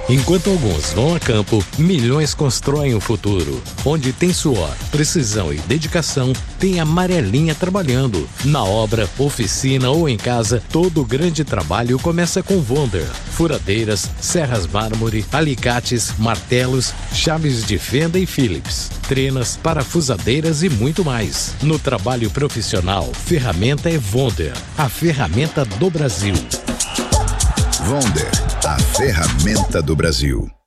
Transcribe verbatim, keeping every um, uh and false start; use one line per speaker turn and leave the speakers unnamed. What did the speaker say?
Enquanto alguns vão a campo, milhões constroem o futuro. Onde tem suor, precisão e dedicação, tem a Amarelinha trabalhando. Na obra, oficina ou em casa, todo grande trabalho começa com Wonder. Furadeiras, serras mármore, alicates, martelos, chaves de fenda e Phillips, trenas, parafusadeiras e muito mais. No trabalho profissional, ferramenta é Wonder, a ferramenta do Brasil.
Wonder, a ferramenta do Brasil.